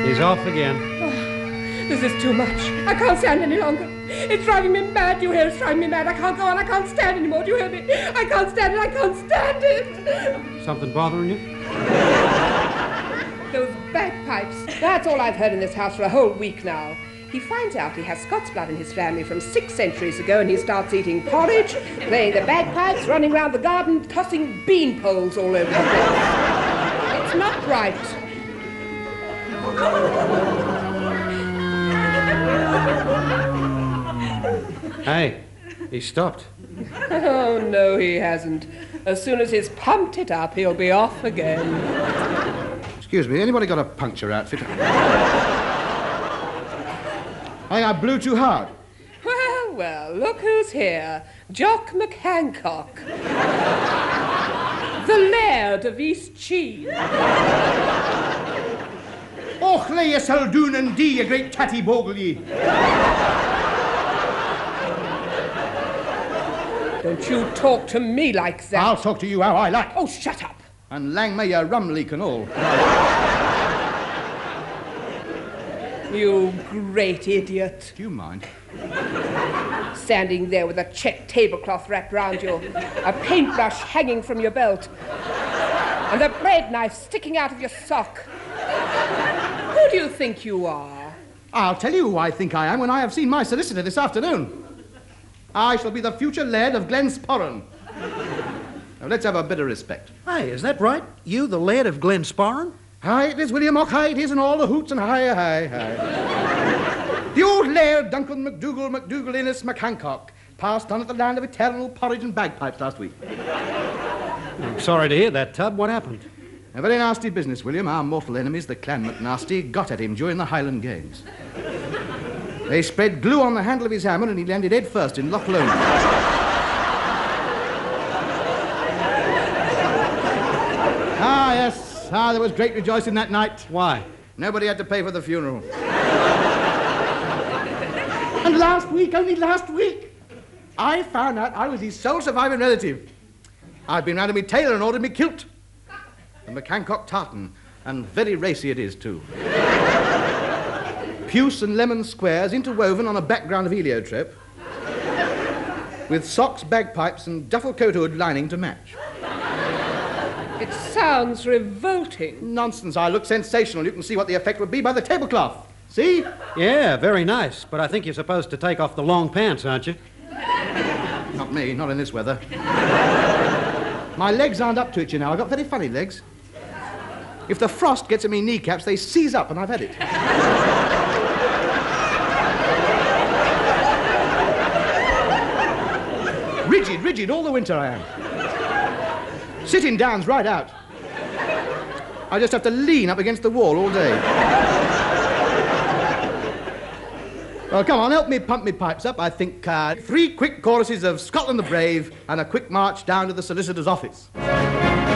He's off again. This is too much. I can't stand any longer. It's driving me mad. Do you hear? It's driving me mad. I can't go on. I can't stand anymore. Do you hear me? I can't stand it. I can't stand it. Something bothering you? Those bagpipes. That's all I've heard in this house for a whole week now. He finds out he has Scots blood in his family from 6 centuries ago, and he starts eating porridge, playing the bagpipes, running round the garden, tossing bean poles all over the place. It's not right. Hey, he stopped. Oh, no, he hasn't. As soon as he's pumped it up, he'll be off again. Excuse me, anybody got a puncture outfit? I think I blew too hard. Well, look who's here. Jock McHancock. The Laird of East Cheese. Och, lay yourself doon and dee, you great tatty bogle ye. Don't you talk to me like that. I'll talk to you how I like. Oh, shut up. And lang may your rum leak and all. You great idiot. Do you mind? Standing there with a check tablecloth wrapped round you, a paintbrush hanging from your belt, and a bread knife sticking out of your sock. Who do you think you are? I'll tell you who I think I am when I have seen my solicitor this afternoon. I shall be the future laird of Glensporran. Now, let's have a bit of respect. Hey, is that right? You, the laird of Glensporran? Aye, it is, William. Och, aye, it is, and all the hoots and aye. The old laird, Duncan MacDougall Innes McHancock, passed on at the land of eternal porridge and bagpipes last week. I'm sorry to hear that, Tub. What happened? A very nasty business, William. Our mortal enemies, the Clan McNasty, got at him during the Highland Games. They spread glue on the handle of his hammer and he landed head first in Loch Lomond. Yes. There was great rejoicing that night. Why? Nobody had to pay for the funeral. And last week, only last week, I found out I was his sole surviving relative. I'd been round to me tailor and ordered me kilt. A McHancock tartan, and very racy it is, too. Puce and lemon squares interwoven on a background of heliotrope, with socks, bagpipes, and duffel coat hood lining to match. It sounds revolting. Nonsense, I look sensational. You can see what the effect would be by the tablecloth. See? Yeah, very nice. But I think you're supposed to take off the long pants, aren't you? Not me, not in this weather. My legs aren't up to it, you know. I've got very funny legs. If the frost gets at me kneecaps, they seize up, and I've had it. Rigid, all the winter I am. Sitting down's right out. I just have to lean up against the wall all day. Well, come on, help me pump me pipes up. I think 3 quick choruses of Scotland the Brave and a quick march down to the solicitor's office.